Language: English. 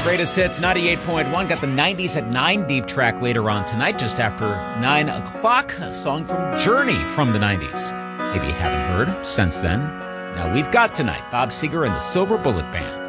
Greatest Hits 98.1. Got the 90s at 9 deep track later on tonight, just after 9 o'clock. A song from Journey from the 90s. Maybe you haven't heard since then. Now we've got tonight Bob Seger and the Silver Bullet Band.